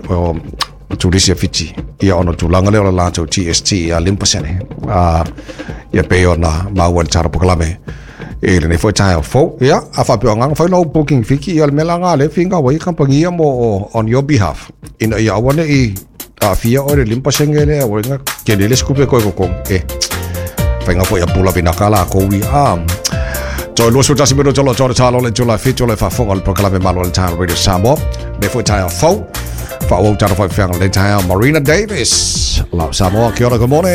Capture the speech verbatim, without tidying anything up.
o tulisi Fiji ia ono tulanga le o la to G S T a limpasene a ia pe ona mawan cara poklame e le foi tai fo ia a fa pe ngang foi no booking fiki ia melanga le finga wai companhia mo on your behalf in ia wane i a fia o le limpasenge le o nga ke le skupe ko ko e fa nga foi a pula vina kala ko wi a Joy lo suta sibiro jolo jolo talo le jola fi jola fa fonga le proclame malo le talo radio samo me foi tai fo fa o talo fa fang le tai Marina Davis la samo kia ora good morning